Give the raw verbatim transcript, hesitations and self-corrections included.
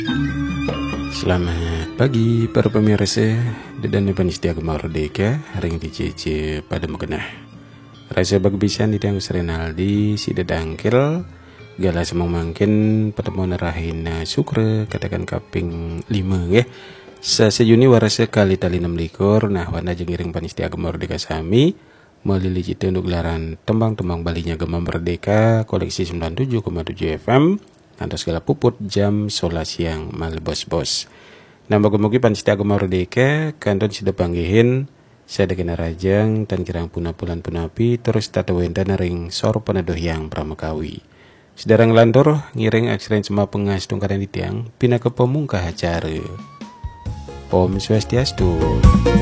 Selamat pagi para pemirsa dan panitia Agama Merdeka hari ini dijeje pada megenah rasa bagbisan di tiang Renaldi si dedangkil gala semang mangkin pertemuan rahina sukre katakan kaping lima ya sasejuni warasa kali tali enam likur nah wana jengiring panitia Agama Merdeka sami melili cita untuk gelaran tembang-tembang balinya Agama Merdeka koleksi sembilan puluh tujuh koma tujuh F M atau segala puput jam sola siang mal bos-bos. Nah moga-moga panitia Agama Merdeka kanton sudah panggihin saya kena rajang dan kirang puna pulan punapi terus tata wendana ring sor peneduh yang pramakawi. Sedarang lantur ngiring aksren semua pengas tungkaran di tiang pina ke pemungkah acara. Om Swastiastu.